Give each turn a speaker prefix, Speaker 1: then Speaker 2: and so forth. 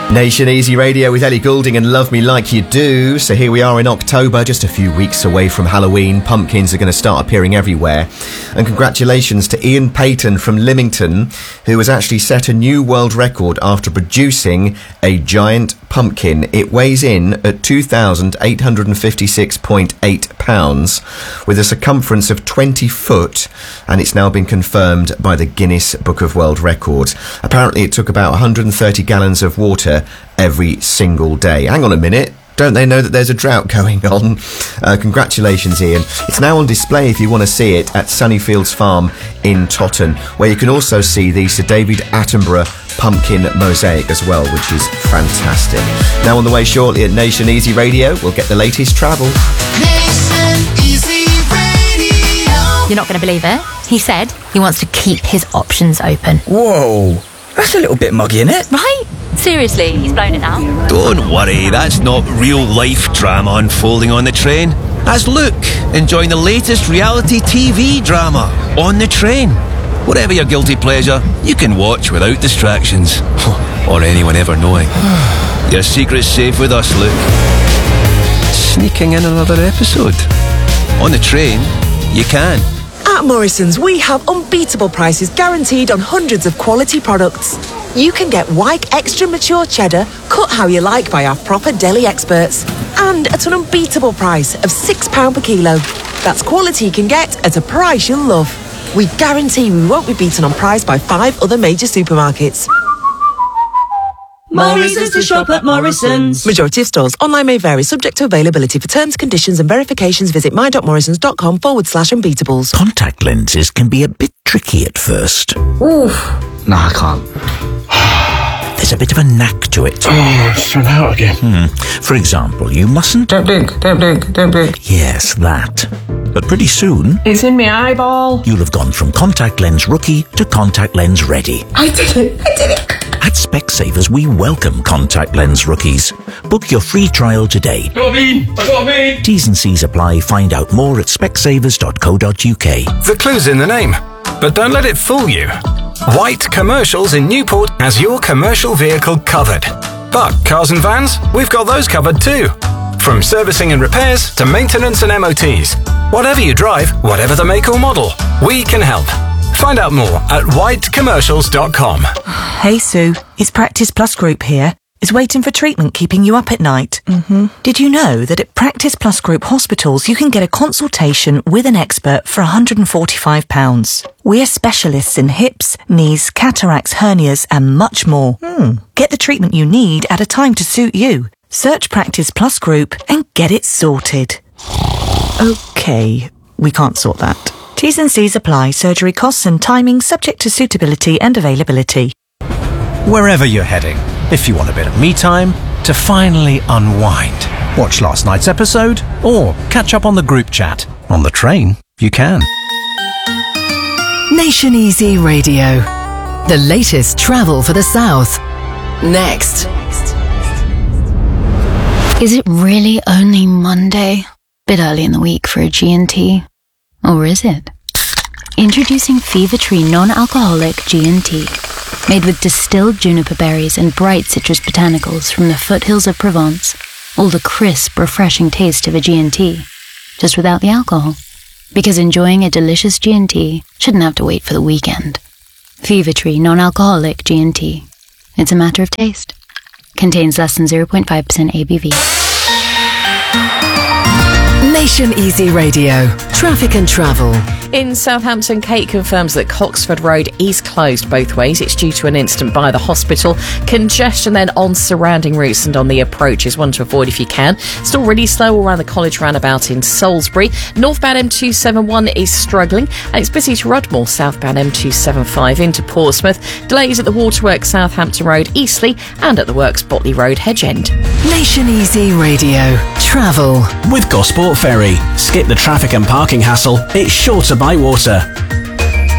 Speaker 1: Nation Easy Radio with Ellie Goulding and Love Me Like You Do. So here we are in October, just a few weeks away from Halloween. Pumpkins are going to start appearing everywhere. And congratulations to Ian Payton from Lymington, who has actually set a new world record after producing a giant pumpkin. It weighs in at 2,856.8 pounds with a circumference of 20 foot, and it's now been confirmed by the Guinness Book of World Records. Apparently it took about 130 gallons of water every single day. Hang on a minute. Don't they know that there's a drought going on? Congratulations, Ian. It's now on display if you want to see it at Sunnyfields Farm in Totton, where you can also see the Sir David Attenborough pumpkin mosaic as well, which is fantastic. Now on the way shortly at Nation Easy Radio, we'll get the latest travel.
Speaker 2: Nation Easy Radio.
Speaker 3: You're not going to believe it. He said he wants to keep his options open.
Speaker 4: Whoa, that's a little bit muggy, isn't it?
Speaker 3: Right? Seriously, he's blown it out.
Speaker 5: Don't worry, that's not real-life drama unfolding on the train. That's Luke, enjoying the latest reality TV drama, On the Train. Whatever your guilty pleasure, you can watch without distractions. Or anyone ever knowing. Your secret's safe with us, Luke. Sneaking in another episode. On the Train, you can.
Speaker 6: At Morrison's, we have unbeatable prices guaranteed on hundreds of quality products. You can get Wyke Extra Mature Cheddar, cut how you like by our proper deli experts. And at an unbeatable price of £6 per kilo. That's quality you can get at a price you'll love. We guarantee we won't be beaten on price by 5 other major supermarkets.
Speaker 7: Morrison's to shop at Morrison's.
Speaker 6: Majority of stores. Online may vary, subject to availability. For terms, conditions and verifications, visit my.morrisons.com/unbeatables.
Speaker 8: Contact lenses can be a bit tricky at first.
Speaker 4: Oof. No, I can't.
Speaker 8: There's a bit of a knack to it.
Speaker 4: Oh, it's run out again.
Speaker 8: For example, you mustn't...
Speaker 4: Don't blink.
Speaker 8: Yes, that. But pretty soon...
Speaker 7: It's in my eyeball.
Speaker 8: You'll have gone from contact lens rookie to contact lens ready.
Speaker 4: I did it.
Speaker 8: At Specsavers, we welcome contact lens rookies. Book your free trial today.
Speaker 4: I got me.
Speaker 8: T's and C's apply. Find out more at specsavers.co.uk.
Speaker 9: The clue's in the name, but don't let it fool you. White Commercials in Newport has your commercial vehicle covered. But cars and vans, we've got those covered too. From servicing and repairs to maintenance and MOTs. Whatever you drive, whatever the make or model, we can help. Find out more at whitecommercials.com.
Speaker 10: Hey Sue, it's Practice Plus Group here. Is waiting for treatment keeping you up at night? Did you know that at Practice Plus Group hospitals you can get a consultation with an expert for £145? We're specialists in hips, knees, cataracts, hernias and much more. Get the treatment you need at a time to suit you. Search Practice Plus Group and get it sorted. OK, we can't sort that. T's and C's apply. Surgery costs and timing subject to suitability and availability.
Speaker 11: Wherever you're heading, if you want a bit of me time to finally unwind, watch last night's episode or catch up on the group chat. On the train, you can.
Speaker 12: Nation Easy Radio. The latest travel for the South. Next.
Speaker 3: Is it really only Monday? Bit early in the week for a G&T. Or is it? Introducing Fever Tree non-alcoholic G&T. Made with distilled juniper berries and bright citrus botanicals from the foothills of Provence. All the crisp, refreshing taste of a G&T. Just without the alcohol. Because enjoying a delicious G&T shouldn't have to wait for the weekend. Fever Tree non-alcoholic G&T. It's a matter of taste. Contains less than 0.5% ABV.
Speaker 12: Nation Easy Radio. Traffic and travel.
Speaker 13: In Southampton, Kate confirms that Coxford Road is closed both ways. It's due to an incident by the hospital. Congestion then on surrounding routes and on the approaches. One to avoid if you can. Still really slow around the college roundabout in Salisbury. Northbound M271 is struggling. And it's busy to Rudmore. Southbound M275 into Portsmouth. Delays at the Waterworks Southampton Road, Eastleigh, and at the Works Botley Road, Hedge-End.
Speaker 12: Nation Easy Radio. Travel.
Speaker 14: With Gosport Ferry. Skip the traffic and parking hassle. It's shorter by water.